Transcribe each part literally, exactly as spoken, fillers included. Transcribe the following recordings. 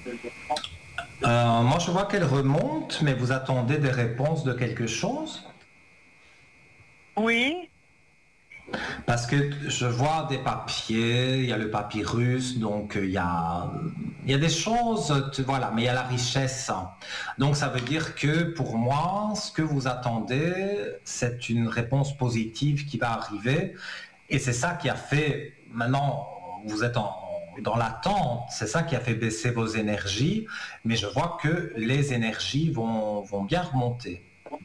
Euh, moi, je vois qu'elle remonte, mais vous attendez des réponses de quelque chose? Oui. Parce que je vois des papiers, il y a le papyrus, donc euh, il y a, il y a des choses, tu- voilà, mais il y a la richesse. Donc ça veut dire que pour moi, ce que vous attendez, c'est une réponse positive qui va arriver. Et c'est ça qui a fait, maintenant, vous êtes en, dans l'attente, c'est ça qui a fait baisser vos énergies, mais je vois que les énergies vont, vont bien remonter.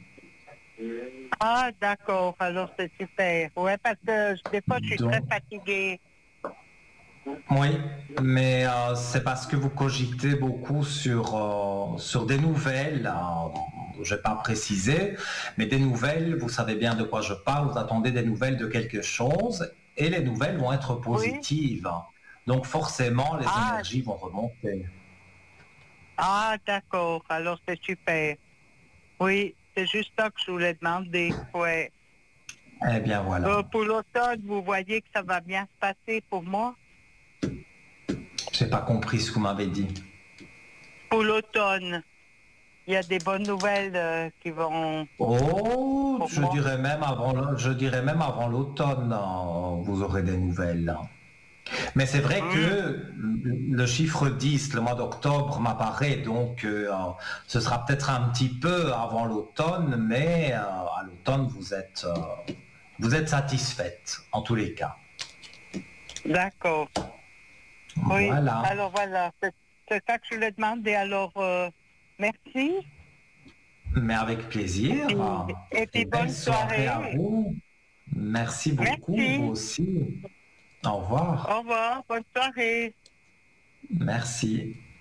Ah, d'accord. Alors, c'est super. Ouais, parce que des fois, je suis très Donc, fatiguée. oui, mais euh, c'est parce que vous cogitez beaucoup sur, euh, sur des nouvelles, euh, je ne vais pas préciser, mais des nouvelles, vous savez bien de quoi je parle, vous attendez des nouvelles de quelque chose, et les nouvelles vont être Oui. positives. Donc forcément, les Ah, énergies vont remonter. ah, d'accord. Alors, c'est super. Oui, c'est juste ça que je voulais demander. Ouais. Eh bien voilà. Euh, pour l'automne, vous voyez que ça va bien se passer pour moi? Je n'ai pas compris ce que vous m'avez dit. Pour l'automne, il y a des bonnes nouvelles euh, qui vont Oh, pour je moi. dirais même avant, le- je dirais même avant l'automne, euh, vous aurez des nouvelles. Mais c'est vrai Hmm. que le chiffre dix, le mois d'octobre, m'apparaît, donc euh, ce sera peut-être un petit peu avant l'automne, mais euh, à l'automne, vous êtes, euh, vous êtes satisfaite, en tous les cas. D'accord. Oui. Voilà. Alors voilà, c'est c'est ça que je voulais demander. Alors, euh, merci. Mais avec Et plaisir. puis, et Et puis belle bonne soirée à soirée. vous. Merci beaucoup, vous Merci. aussi. Au revoir. Au revoir. Bonne soirée. Merci.